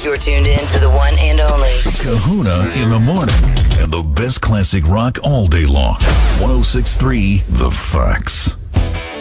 You're tuned in to the one and only Kahuna in the morning. And the best classic rock all day long. 106.3 The Facts.